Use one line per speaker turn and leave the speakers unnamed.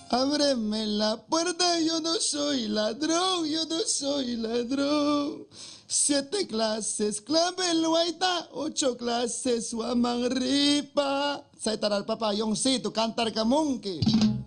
Ábreme la puerta, yo no soy ladrón, yo no soy ladrón. 7 clases, clave luaita, 8 clases, wamanripa. Sa taral papayong si, tu cantar ka monkey.